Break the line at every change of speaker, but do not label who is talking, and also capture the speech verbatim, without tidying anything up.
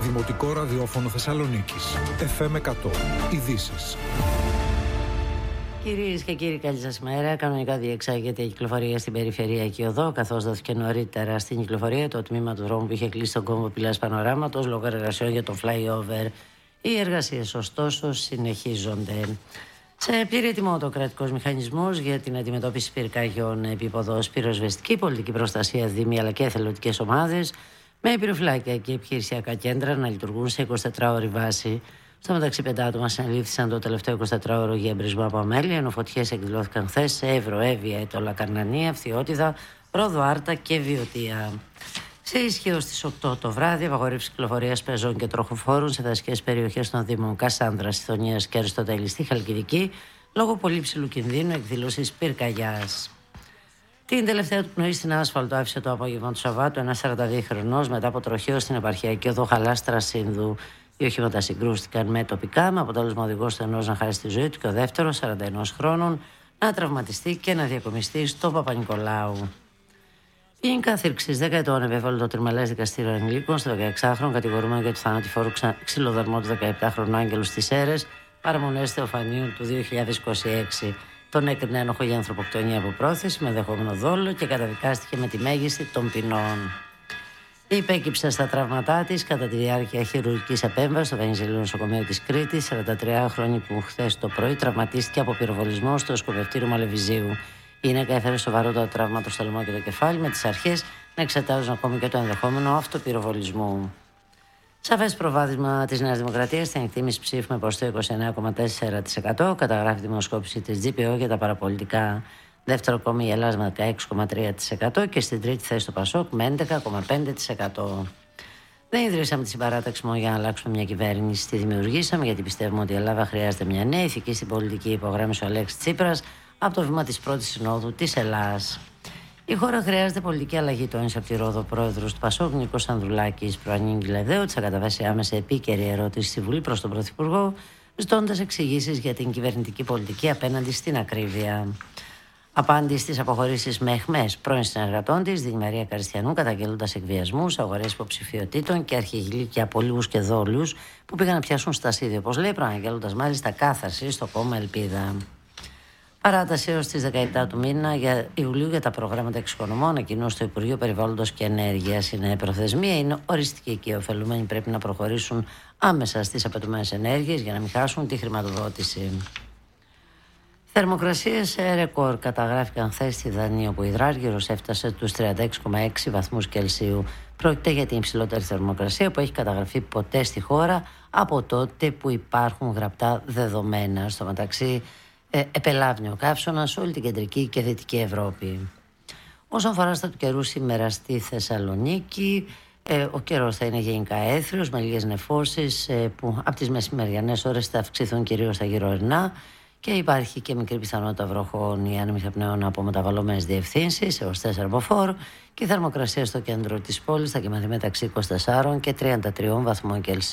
Δημοτικό ραδιόφωνο Θεσσαλονίκης. εφ εμ εκατό. Ειδήσεις.
Κυρίες και κύριοι, καλή σας μέρα. Κανονικά διεξάγεται η κυκλοφορία στην Περιφερειακή Οδό, καθώς δόθηκε νωρίτερα στην κυκλοφορία το τμήμα του δρόμου που είχε κλείσει τον κόμβο Πυλάς Πανοράματος λόγω εργασιών για το flyover. Οι εργασίες, ωστόσο, συνεχίζονται. Σε πλήρη ετοιμότητα ο κρατικός μηχανισμός για την αντιμετώπιση πυρκαγιών, επίπεδο πυροσβεστική, πολιτική προστασία, δήμοι αλλά και εθελοντικές ομάδες, με πυροφυλάκια και επιχειρησιακά κέντρα να λειτουργούν σε εικοσιτετράωρη βάση. Στο μεταξύ, πέντε άτομα συνελήφθησαν το τελευταίο εικοσιτετράωρο για εμπρισμό από αμέλεια, ενώ φωτιές εκδηλώθηκαν χθες σε Εύρο, Εύβοια, Αιτώλα, Καρνανία, Φθιώτιδα, Ρόδο, Άρτα και Βιωτία. Σε ισχύω στις οκτώ το βράδυ, απαγορεύση κυκλοφορίας πεζών και τροχοφόρων σε δασικές περιοχές των Δήμων Κασάνδρας, Ηθωνίας και Αριστοτέλη στη Χαλκιδική, λόγω πολύ ψηλού κινδύνου εκδήλωσης πυρκαγιάς. Την τελευταία του πνοή στην άσφαλτο άφησε το απόγευμα του Σαββάτου ένας σαρανταδύχρονος μετά από τροχαίο στην επαρχιακή οδό Χαλάστρα Σύνδου. Οι οχήματα συγκρούστηκαν με τοπικά, με αποτέλεσμα ο οδηγός του ενός να χάσει τη ζωή του και ο δεύτερος, σαράντα ενός χρόνων, να τραυματιστεί και να διακομιστεί στο Παπα-Νικολάου. Η κάθυρξη δέκα ετών επέβαλε το τριμελές δικαστήριο Αγγλίκων στο δεκαεξάχρονο κατηγορούμενο για το θανατηφόρο ξυλοδαρμό του δεκαεπτάχρονου Άγγελου στις Σέρρες, παραμονές Θεοφανίου του δύο χιλιάδες είκοσι έξι. Τον έκρινε ένοχο για ανθρωποκτονία από πρόθεση με δεχόμενο δόλο και καταδικάστηκε με τη μέγιστη των ποινών. Υπέκυψε στα τραύματά της κατά τη διάρκεια χειρουργικής επέμβασης στο Βενιζελίο νοσοκομείο της Κρήτης, σαραντατριάχρονη που χθες το πρωί τραυματίστηκε από πυροβολισμό στο σκοπευτήριο Μαλεβιζίου. Η γυναίκα έφερε σοβαρότατα τραύματα στο λαιμό και το κεφάλι, με τις αρχές να εξετάζουν ακόμη και το ενδεχόμενο αυτοπυροβολισμού. Σαφές προβάδισμα της Νέας Δημοκρατίας στην εκτίμηση ψήφου με ποσοστό είκοσι εννέα κόμμα τέσσερα τοις εκατό, καταγράφει τη δημοσκόπηση της τζι πι ο για τα παραπολιτικά. Δεύτερο κόμμα η Ελλάδα με δεκαέξι κόμμα τρία τοις εκατό και στην τρίτη θέση το Πασόκ με έντεκα κόμμα πέντε τοις εκατό. Δεν ιδρύσαμε τη συμπαράταξη μόνο για να αλλάξουμε μια κυβέρνηση, τη δημιουργήσαμε γιατί πιστεύουμε ότι η Ελλάδα χρειάζεται μια νέα ηθική στην πολιτική, υπογράμμισε ο Αλέξης Τσίπρας από το βήμα της πρώτης συνόδου της Ελλάδας. Η χώρα χρειάζεται πολιτική αλλαγή, τόνισε από τη Ρόδο ο πρόεδρος του Πασόκ, Νίκος Ανδρουλάκης. Προανήγγειλε δε ότι θα καταβάσει άμεσα επίκαιρη ερώτηση στη Βουλή προς τον Πρωθυπουργό, ζητώντας εξηγήσεις για την κυβερνητική πολιτική απέναντι στην ακρίβεια. Απάντηση στις αποχωρήσεις με αιχμές πρώην συνεργατών της, δι. Μαρία Καριστιανού, καταγγέλλοντας εκβιασμούς, αγορές υποψηφιωτήτων και αρχηγηλίκια απολύους και δόλους που πήγαν να πιάσουν στασίδι, όπως λέει, προαναγγέλλοντας μάλιστα κάθαρση στο κόμμα Ελπίδα. Παράταση έως τις δεκαεπτά του μήνα για Ιουλίου για τα προγράμματα εξοικονομών, ανακοινώσει στο Υπουργείο Περιβάλλοντος και Ενέργειας. Είναι προθεσμία, είναι οριστική και οι ωφελούμενοι πρέπει να προχωρήσουν άμεσα στις απαιτούμενες ενέργειες για να μην χάσουν τη χρηματοδότηση. Θερμοκρασίες σε ρεκόρ καταγράφηκαν χθες στη Δανία, όπου η υδράργυρος έφτασε τους τριάντα έξι κόμμα έξι βαθμούς Κελσίου. Πρόκειται για την υψηλότερη θερμοκρασία που έχει καταγραφεί ποτέ στη χώρα από τότε που υπάρχουν γραπτά δεδομένα. Στο μεταξύ, ε, επελάβνει ο καύσωνας σε όλη την κεντρική και δυτική Ευρώπη. Όσον αφορά στα του καιρού σήμερα στη Θεσσαλονίκη, ε, ο καιρός θα είναι γενικά έθριος με λίγες νεφώσεις ε, που από τις μεσημεριανές ώρες θα αυξηθούν κυρίως στα γυροερνά. Και υπάρχει και μικρή πιθανότητα βροχών ή άνεμης απνέων από μεταβαλλόμενες διευθύνσεις έως τέσσερα μποφόρ και η θερμοκρασία στο κέντρο της πόλης θα κυμανθεί μεταξύ είκοσι τεσσάρων και τριάντα τρία βαθμών Κελσίου.